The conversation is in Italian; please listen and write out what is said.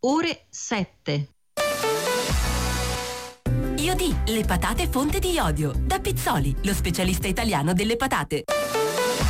ore 7. Iodì, le patate fonte di iodio. Da Pizzoli, lo specialista italiano delle patate.